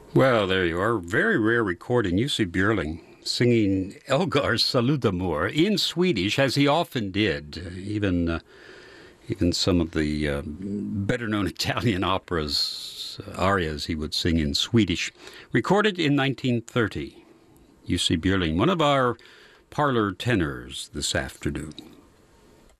Well, there you are. Very rare recording. Jussi Björling singing Elgar's Salut d'Amour in Swedish, as he often did. Even some of the better-known Italian operas, arias, he would sing in Swedish. Recorded in 1930. Jussi Björling, one of our parlor tenors this afternoon.